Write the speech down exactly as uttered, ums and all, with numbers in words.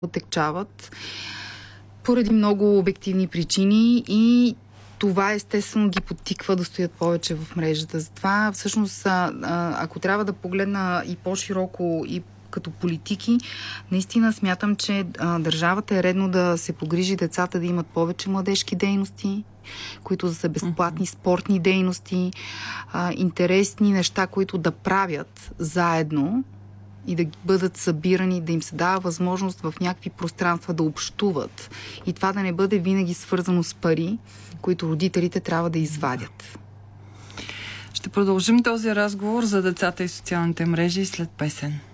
отекчават поради много обективни причини и това естествено ги подтиква да стоят повече в мрежата. Затова всъщност, ако трябва да погледна и по-широко и като политики, наистина смятам, че а, държавата е редно да се погрижи децата да имат повече младежки дейности, които да са безплатни, спортни дейности, а, интересни неща, които да правят заедно и да бъдат събирани, да им се дава възможност в някакви пространства да общуват. И това да не бъде винаги свързано с пари, които родителите трябва да извадят. Ще продължим този разговор за децата и социалните мрежи след песен.